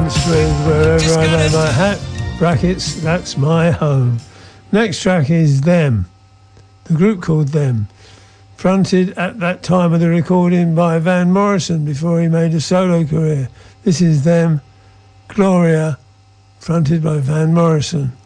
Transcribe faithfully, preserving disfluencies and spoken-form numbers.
dance with wherever I lay my hat, brackets, that's my home. Next track is Them, the group called Them, fronted at that time of the recording by Van Morrison before he made a solo career. This is Them, Gloria, fronted by Van Morrison.